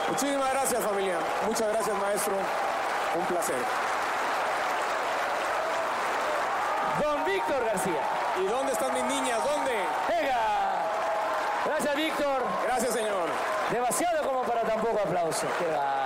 Muchísimas gracias, familia. Muchas gracias, maestro. Un placer. Don Víctor García. ¿Y dónde están mis niñas? ¿Dónde? ¡Venga! Gracias, Víctor. Gracias, señor. Demasiado como para tan poco aplauso. ¡Qué va!